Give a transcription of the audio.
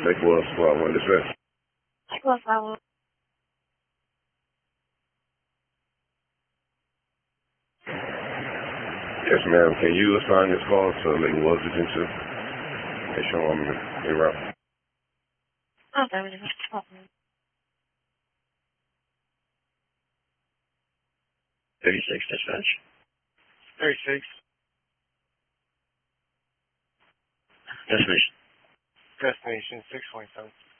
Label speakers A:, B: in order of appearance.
A: Lake Wells Squad 1 dispatch.
B: Lake Wells Squad 1.
A: Yes, ma'am. Can you assign this call to Lake Wells Detention? Make sure I'm en route.
B: Okay,
C: 36 dispatch.
D: 36.
C: Destination.
D: Destination 6.7.